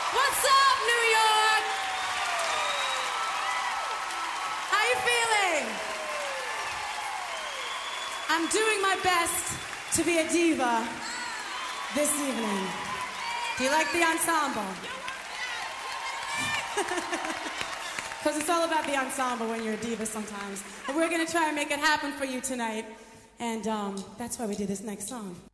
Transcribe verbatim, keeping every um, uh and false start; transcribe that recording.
What's up, New York? How you feeling? I'm doing my best to be a diva this evening. Do you like the ensemble? Because it's all about the ensemble when you're a diva sometimes. But we're going to try and make it happen for you tonight. And um, that's why we do this next song.